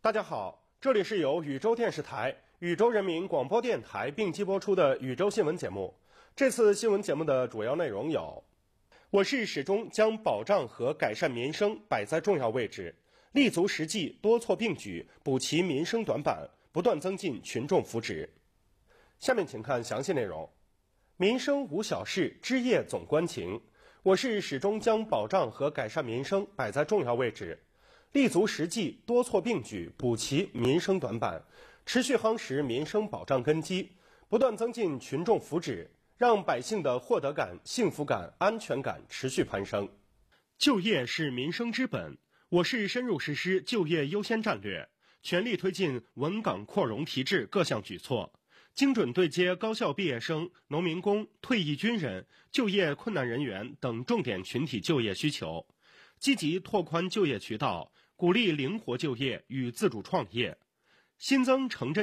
大家好，这里是由禹州电视台、禹州人民广播电台并机播出的禹州新闻节目。这次新闻节目的主要内容有：我市始终将保障和改善民生摆在重要位置，立足实际，多措并举，补齐民生短板，不断增进群众福祉。下面请看详细内容。民生无小事，枝叶总关情。我市始终将保障和改善民生摆在重要位置，立足实际，多措并举，补齐民生短板，持续夯实民生保障根基，不断增进群众福祉，让百姓的获得感、幸福感、安全感持续攀升。就业是民生之本，我市深入实施就业优先战略，全力推进稳岗扩容提质各项举措，精准对接高校毕业生、农民工、退役军人、就业困难人员等重点群体就业需求，积极拓宽就业渠道，鼓励灵活就业与自主创业，新增城镇